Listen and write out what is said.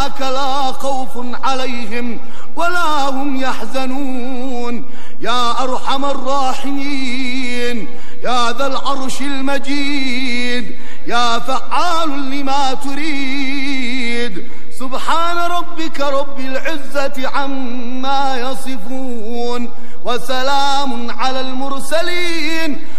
لا خوف عليهم ولا هم يحزنون. يا أرحم الراحمين، يا ذا العرش المجيد، يا فعال لما تريد. سبحان ربك رب العزة عما يصفون، وسلام على المرسلين